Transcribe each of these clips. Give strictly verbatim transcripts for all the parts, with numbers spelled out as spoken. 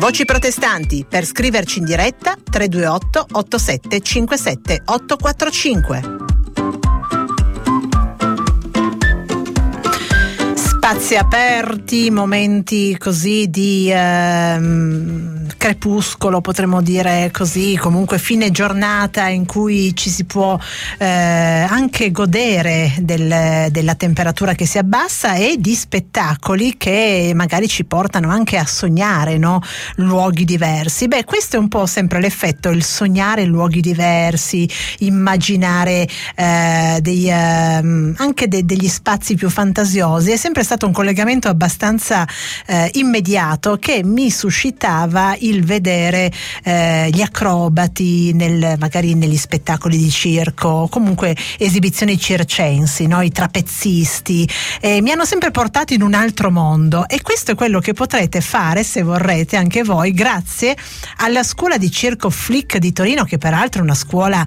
Voci protestanti, per scriverci in diretta tre due otto otto sette cinque sette otto quattro cinque. Spazi aperti, momenti così di ehm, crepuscolo, potremmo dire così, comunque fine giornata in cui ci si può eh, anche godere del, della temperatura che si abbassa e di spettacoli che magari ci portano anche a sognare, no? Luoghi diversi. Beh, questo è un po' sempre l'effetto, il sognare luoghi diversi, immaginare eh, dei, eh, anche de, degli spazi più fantasiosi. È sempre stato un collegamento abbastanza eh, immediato che mi suscitava il vedere eh, gli acrobati nel, magari negli spettacoli di circo, comunque esibizioni circensi, no? I trapezzisti, eh, mi hanno sempre portato in un altro mondo, e questo è quello che potrete fare, se vorrete, anche voi, grazie alla scuola di circo Flick di Torino, che peraltro è una scuola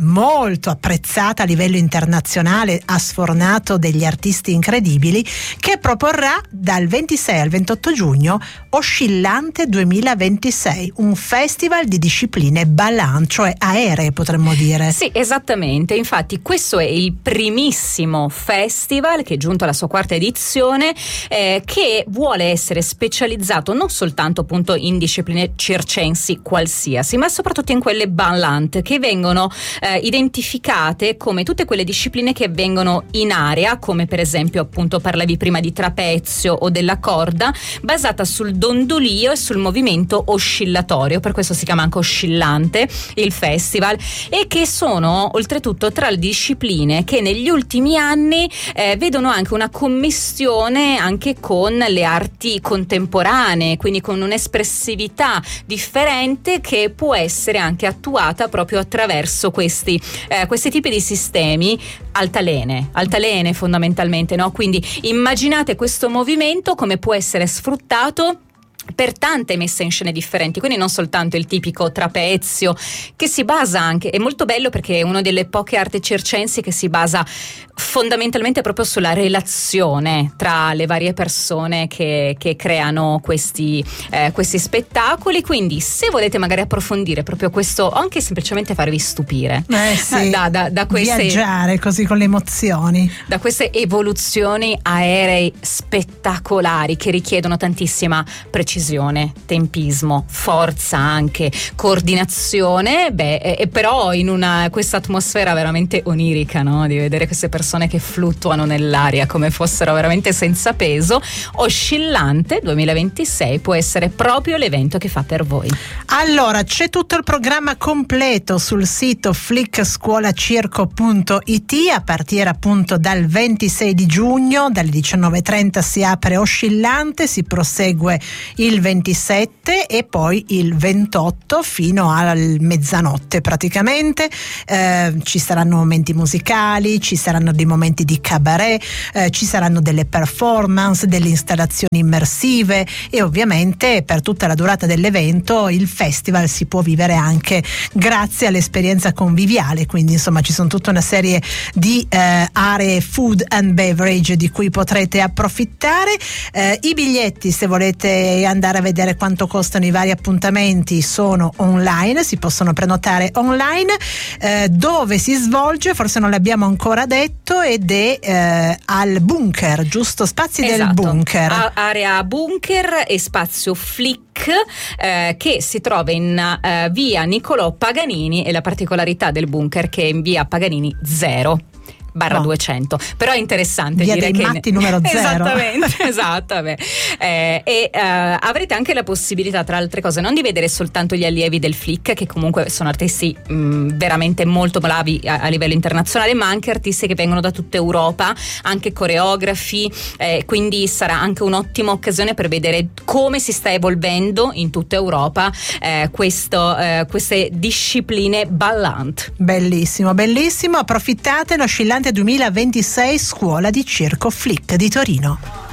molto apprezzata a livello internazionale, ha sfornato degli artisti incredibili, che proporrà dal ventisei al ventotto giugno Oscillante duemilaventisei, un festival di discipline ballant, cioè aeree, potremmo dire. Sì, esattamente. Infatti questo è il primissimo festival che è giunto alla sua quarta edizione, eh, che vuole essere specializzato non soltanto appunto in discipline circensi qualsiasi, ma soprattutto in quelle ballant, che vengono eh, identificate come tutte quelle discipline che avvengono in area, come per esempio appunto parlavi prima di trapezio o della corda, basata sul dondolio e sul movimento oscillatorio, per questo si chiama anche Oscillante il festival, e che sono oltretutto tra le discipline che negli ultimi anni eh, vedono anche una commistione anche con le arti contemporanee, quindi con un'espressività differente che può essere anche attuata proprio attraverso questi, eh, questi tipi di sistemi altalene, altalene fondamentalmente, no? Quindi immaginate questo movimento come può essere sfruttato per tante messe in scene differenti, quindi non soltanto il tipico trapezio, che si basa anche, è molto bello perché è una delle poche arti circensi che si basa fondamentalmente proprio sulla relazione tra le varie persone che, che creano questi, eh, questi spettacoli. Quindi se volete magari approfondire proprio questo, o anche semplicemente farvi stupire eh sì, da, da, da queste, viaggiare così con le emozioni, da queste evoluzioni aerei spettacolari che richiedono tantissima precisione, tempismo, forza, anche coordinazione, beh, e, però in una questa atmosfera veramente onirica, no? Di vedere queste persone che fluttuano nell'aria come fossero veramente senza peso. Oscillante duemilaventisei può essere proprio l'evento che fa per voi. Allora, c'è tutto il programma completo sul sito flick scuola circo punto it. A partire appunto dal ventisei di giugno, dalle diciannove e trenta si apre Oscillante, si prosegue il ventisette e poi il ventotto fino al mezzanotte praticamente. Eh, ci saranno momenti musicali, ci saranno dei momenti di cabaret, eh, ci saranno delle performance, delle installazioni immersive, e ovviamente per tutta la durata dell'evento il festival si può vivere anche grazie all'esperienza conviviale, quindi insomma ci sono tutta una serie di eh, aree food and beverage di cui potrete approfittare. Eh, i biglietti, se volete andare a vedere quanto costano i vari appuntamenti, sono online, si possono prenotare online. Eh, dove si svolge forse non l'abbiamo ancora detto, ed è eh, al bunker, giusto? Spazi esatto. del bunker, A- area bunker e spazio Flick, eh, che si trova in eh, via Niccolò Paganini, e la particolarità del bunker che è in via Paganini zero barra no. duecento, però è interessante via dire dei che matti numero zero. Esattamente, esatto, vabbè. Eh, e eh, avrete anche la possibilità, tra altre cose, non di vedere soltanto gli allievi del Flick, che comunque sono artisti mh, veramente molto bravi a, a livello internazionale, ma anche artisti che vengono da tutta Europa, anche coreografi, eh, quindi sarà anche un'ottima occasione per vedere come si sta evolvendo in tutta Europa eh, questo, eh, queste discipline ballant. Bellissimo, bellissimo, approfittate. L'Oscillante duemilaventisei Scuola di Circo Flick di Torino.